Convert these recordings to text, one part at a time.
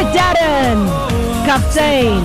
Darren, Kaptein.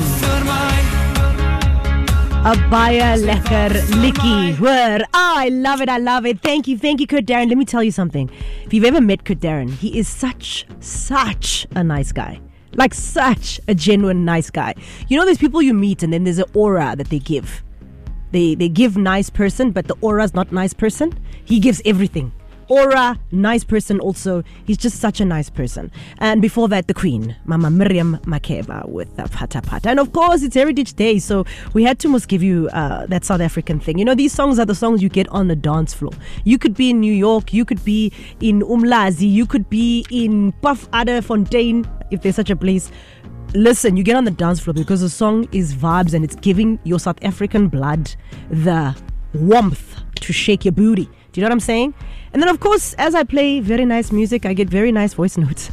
A baie lekker likkie, hoor. I love it. Thank you, Kurt Darren. Let me tell you something. If you've ever met Kurt Darren, he is such a nice guy. Like such a genuine nice guy. You know, there's people you meet and then there's an aura that they give. They give nice person, but the aura's not nice person. He gives everything. Aura, nice person also. He's just such a nice person. And before that, the Queen, Mama Miriam Makeba with Pata Pata. And of course, it's Heritage Day, so we had to must give you that South African thing. You know, these songs are the songs you get on the dance floor. You could be in New York, you could be in Umlazi, you could be in Puff Fontaine, if there's such a place. Listen, you get on the dance floor because the song is vibes and it's giving your South African blood the warmth to shake your booty. Do you know what I'm saying? And then, of course, as I play very nice music, I get very nice voice notes.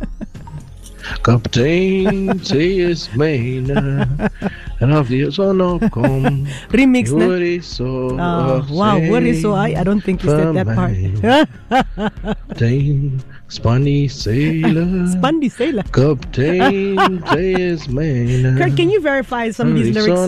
Kaptein, sê is myne en of die son opkom. Remix, ne? Hoor is so. Wow, what is so? I don't think you said that part. Kaptein, Spanny sailor. Kaptein, sê is myne. Kurt, can you verify some of these lyrics?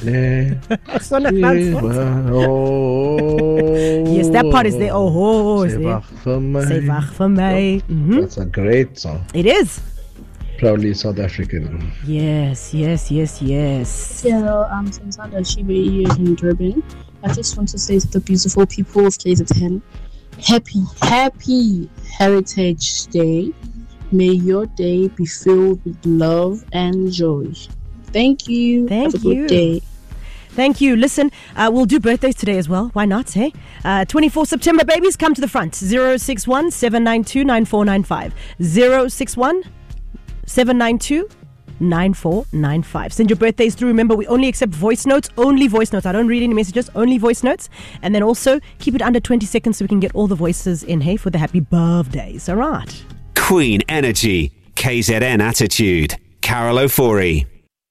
Yes, that part is there. Is there. Sê wag vir my. That's a great song. It is. Proudly South African. Yes. So, since I'm here in Durban, I just want to say to the beautiful people of KZN, happy Heritage Day. May your day be filled with love and joy. Thank you. Have a good day. Thank you. Listen, we'll do birthdays today as well. Why not, hey? 24 September, babies, come to the front. 061 792 9495. 061 792 9495. Send your birthdays through. Remember, we only accept voice notes. Only voice notes. I don't read any messages. Only voice notes. And then also keep it under 20 seconds so we can get all the voices in, hey, for the happy birthdays. All right. Queen Energy. KZN Attitude. Carol Ofori.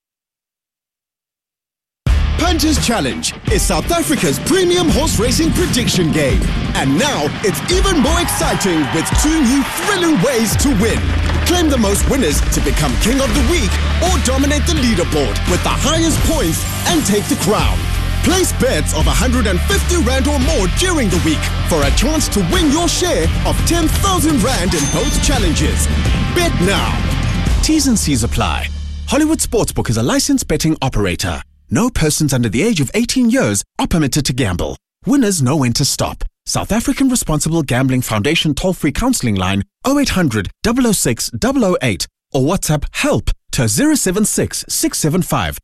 Punter's Challenge is South Africa's premium horse racing prediction game. And now it's even more exciting with 2 new thrilling ways to win. Claim the most winners to become King of the Week or dominate the leaderboard with the highest points and take the crown. Place bets of 150 Rand or more during the week for a chance to win your share of 10,000 Rand in both challenges. Bet now. T's and C's apply. Hollywood Sportsbook is a licensed betting operator. No persons under the age of 18 years are permitted to gamble. Winners know when to stop. South African Responsible Gambling Foundation toll-free counselling line 0800 006 008 or WhatsApp HELP to 076 675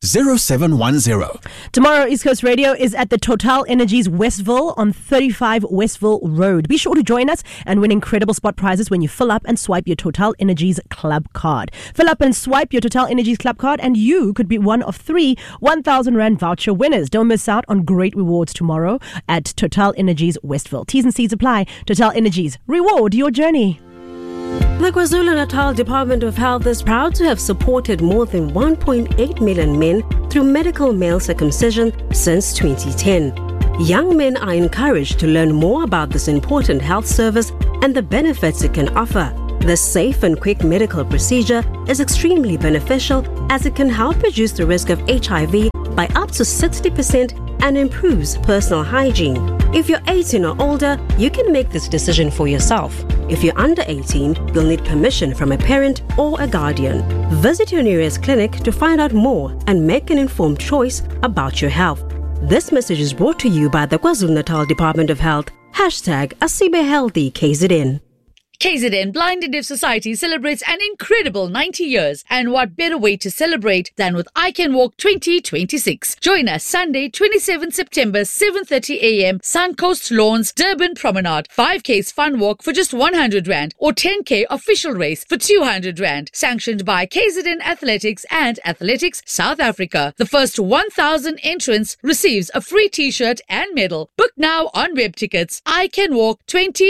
0710. Tomorrow, East Coast Radio is at the Total Energies Westville on 35 Westville Road. Be sure to join us and win incredible spot prizes when you fill up and swipe your Total Energies Club card. Fill up and swipe your Total Energies Club card and you could be one of 3 1,000 Rand voucher winners. Don't miss out on great rewards tomorrow at Total Energies Westville. T's and C's apply. Total Energies. Reward your journey. The KwaZulu-Natal Department of Health is proud to have supported more than 1.8 million men through medical male circumcision since 2010. Young men are encouraged to learn more about this important health service and the benefits it can offer. This safe and quick medical procedure is extremely beneficial as it can help reduce the risk of HIV by up to 60% and improves personal hygiene. If you're 18 or older, you can make this decision for yourself. If you're under 18, you'll need permission from a parent or a guardian. Visit your nearest clinic to find out more and make an informed choice about your health. This message is brought to you by the KwaZulu-Natal Department of Health. #AsibeHealthy KZN. KZN Blind and Deaf Society celebrates an incredible 90 years. And what better way to celebrate than with I Can Walk 2026. Join us Sunday, 27 September, 7:30 a.m. Suncoast Lawns, Durban Promenade. 5K's fun walk for just 100 Rand or 10K official race for 200 Rand. Sanctioned by KZN Athletics and Athletics South Africa. The first 1,000 entrants receives a free t-shirt and medal. Book now on web tickets. I Can Walk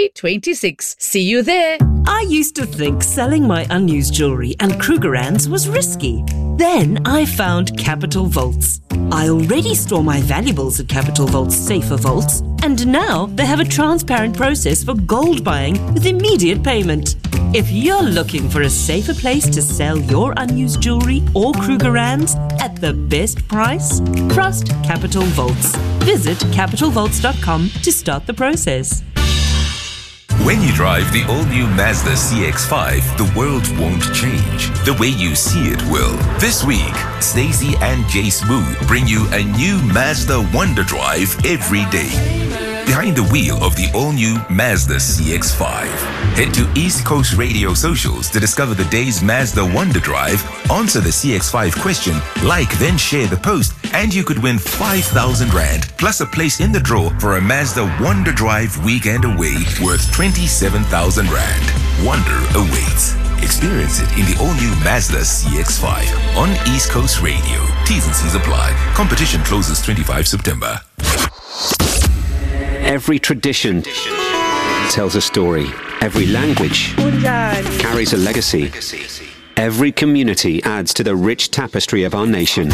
2026. See you there. I used to think selling my unused jewellery and Krugerrands was risky. Then I found Capital Vaults. I already store my valuables at Capital Vaults safer vaults, And now they have a transparent process for gold buying with immediate payment. If you're looking for a safer place to sell your unused jewelry or Krugerrands at the best price, trust Capital Vaults. Visit capitalvaults.com to start the process. When you drive the all-new Mazda CX-5, the world won't change. The way you see it will. This week, Stacey and Jace Wu bring you a new Mazda Wonder Drive every day. Behind the wheel of the all-new Mazda CX-5. Head to East Coast Radio socials to discover the day's Mazda Wonder Drive, answer the CX-5 question, like then share the post, and you could win 5,000 Rand, plus a place in the draw for a Mazda Wonder Drive weekend away worth 27,000 Rand. Wonder awaits. Experience it in the all-new Mazda CX-5 on East Coast Radio. T's and C's apply. Competition closes 25 September. Every tradition tells a story. Every language carries a legacy. Every community adds to the rich tapestry of our nation.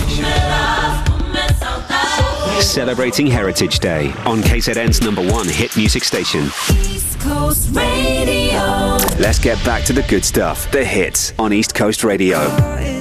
Celebrating Heritage Day on KZN's #1 hit music station. East Coast Radio. Let's get back to the good stuff. The hits on East Coast Radio.